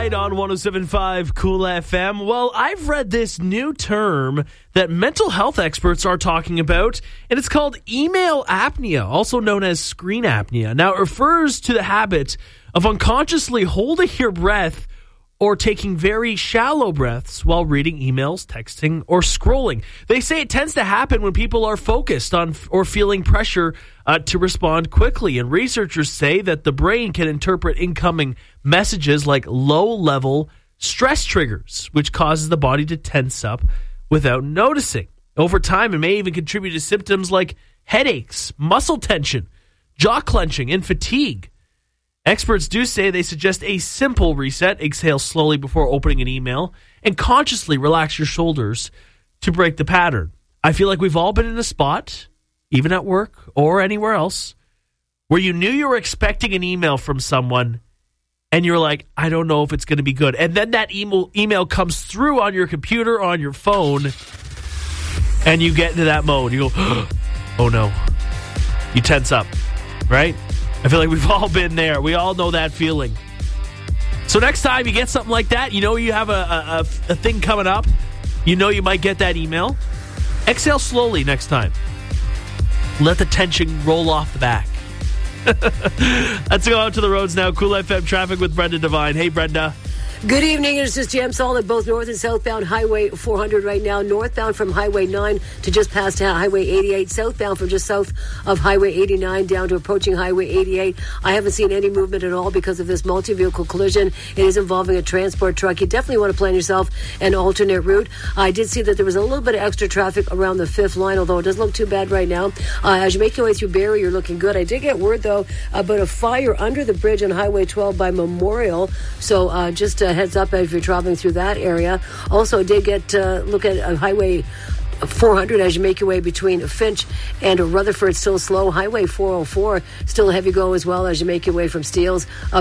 Light on 107.5 Cool FM. Well, I've read this new term that mental health experts are talking about, and it's called email apnea, also known as screen apnea. Now, it refers to the habit of unconsciously holding your breath or taking very shallow breaths while reading emails, texting, or scrolling. They say it tends to happen when people are focused on or feeling pressure to respond quickly. And researchers say that the brain can interpret incoming messages like low-level stress triggers, which causes the body to tense up without noticing. Over time, it may even contribute to symptoms like headaches, muscle tension, jaw clenching, and fatigue. Experts do say they suggest a simple reset. Exhale slowly before opening an email and consciously relax your shoulders to break the pattern. I feel like we've all been in a spot, even at work or anywhere else, where you knew you were expecting an email from someone and you're like, I don't know if it's going to be good. And then that email comes through on your computer, on your phone, and you get into that mode. You go, oh no. You tense up, right? I feel like we've all been there. We all know that feeling. So next time you get something like that, you know you have a thing coming up, you know you might get that email, exhale slowly next time. Let the tension roll off the back. Let's go out to the roads now. Cool FM traffic with Brenda Devine. Hey, Brenda. Good evening. It's just jam solid both north and southbound Highway 400 right now. Northbound from Highway 9 to just past Highway 88. Southbound from just south of Highway 89 down to approaching Highway 88. I haven't seen any movement at all because of this multi-vehicle collision. It is involving a transport truck. You definitely want to plan yourself an alternate route. I did see that there was a little bit of extra traffic around the 5th line, although it doesn't look too bad right now. As you make your way through Barrie, you're looking good. I did get word, though, about a fire under the bridge on Highway 12 by Memorial. So just heads up if you're traveling through that area. Also did get look at Highway 400 as you make your way between Finch and Rutherford, still slow. Highway 404 still heavy go as well as you make your way from Steeles